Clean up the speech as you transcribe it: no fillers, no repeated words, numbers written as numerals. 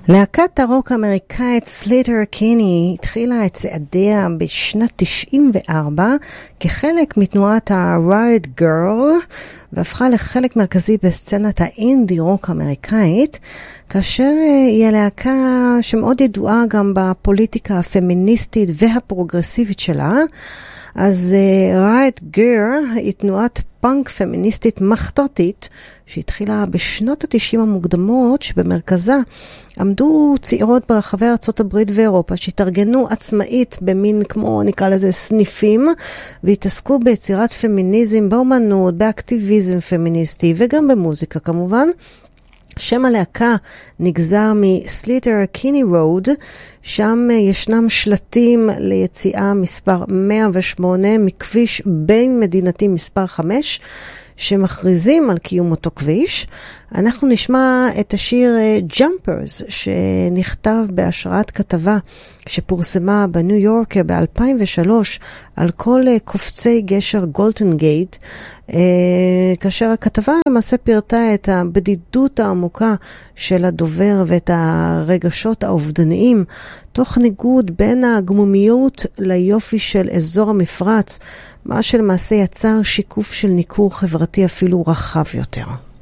להקת הרוק האמריקאית סליטר קיני התחילה את צעדיה בשנת 94 כחלק מתנועת ה-Riot Girl והפכה לחלק מרכזי בסצנת האינדי רוק האמריקאית, כאשר היא הלהקה שמאוד ידועה גם בפוליטיקה הפמיניסטית והפרוגרסיבית שלה. אז Riot Girl היא תנועת פאנק פמיניסטית מחתרתית שהתחילה בשנות ה-90 המוקדמות, שבמרכזה עמדו צעירות ברחבי ארצות הברית ואירופה שהתארגנו עצמאית במין כמו נקרא לזה סניפים, והתעסקו ביצירת פמיניזם באומנות, באקטיביזם פמיניסטי וגם במוזיקה כמובן. שם הלהקה נגזר מסליטר קיני רוד, שם ישנם שלטים ליציאה מספר 108 מכביש בין מדינתי מספר 5 שמכריזים על קיום אותו כביש. אנחנו נשמע את השיר Jumpers שנכתב בהשראת כתבה שפורסמה בניו יורקר ב-2003 על כל קופצי גשר גולדן גייט, כאשר הכתבה למעשה פירטה את הבדידות העמוקה של הדובר ואת הרגשות האובדניים, תוך ניגוד בין הגמומיות ליופי של אזור המפרץ, מה שלמעשה יצר שיקוף של ניכור חברתי אפילו רחב יותר.